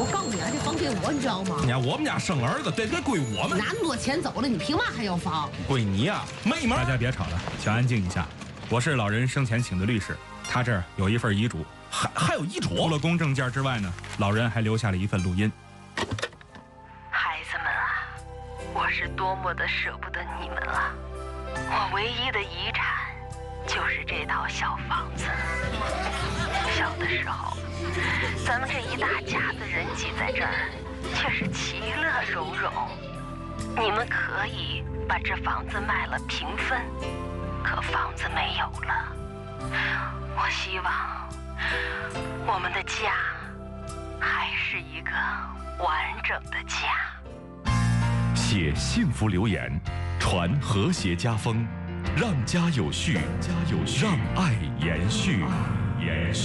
告诉你啊，这房给我，你知道吗？ 呀，我们家生儿子得归我们。 那么多钱走了，你凭嘛还要房？ 归你呀，妹妹。 大家别吵了，请安静一下。我是老人生前请的律师，他这儿有一份遗嘱， 还有遗嘱。 除了公证件之外呢，老人还留下了一份录音。 孩子们啊，我是多么的舍不得你们啊！我唯一的遗产就是这套小房子。小的时候，咱们这一大家子人挤在这儿，却是其乐融融。你们可以把这房子卖了平分，可房子没有了。我希望我们的家还是一个完整的家。 写幸福留言，传和谐家风，让家有序，让爱延续。